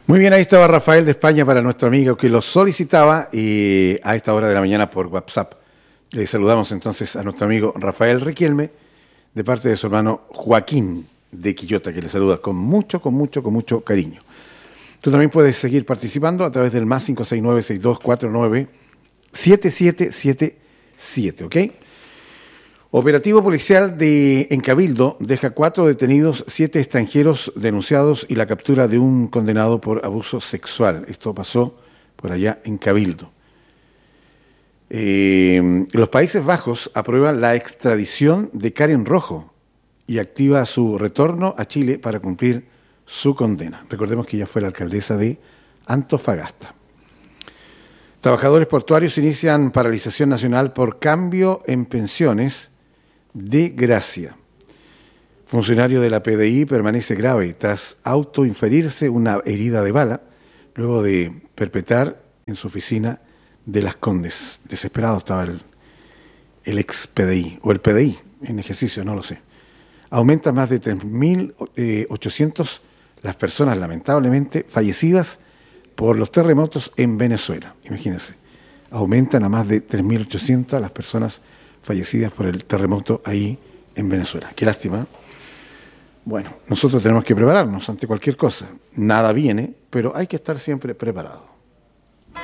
Muy bien, ahí estaba Rafael de España para nuestro amigo que lo solicitaba y a esta hora de la mañana por WhatsApp. Le saludamos entonces a nuestro amigo Rafael Riquelme de parte de su hermano Joaquín de Quillota, que le saluda con mucho cariño. Tú también puedes seguir participando a través del más 569-6249-7777, ¿ok? Operativo policial en Cabildo deja 4 detenidos, 7 extranjeros denunciados y la captura de un condenado por abuso sexual. Esto pasó por allá en Cabildo. Los Países Bajos aprueban la extradición de Karen Rojo y activa su retorno a Chile para cumplir su condena. Recordemos que ella fue la alcaldesa de Antofagasta. Trabajadores portuarios inician paralización nacional por cambio en pensiones de gracia. Funcionario de la PDI permanece grave tras autoinferirse una herida de bala luego de perpetrar en su oficina de Las Condes. Desesperado estaba el ex PDI o el PDI en ejercicio, no lo sé. Aumenta más de 3.800 las personas lamentablemente fallecidas por los terremotos en Venezuela. Imagínense, aumentan a más de 3.800 las personas fallecidas por el terremoto ahí en Venezuela. Qué lástima. Bueno, nosotros tenemos que prepararnos ante cualquier cosa. Nada viene, pero hay que estar siempre preparado.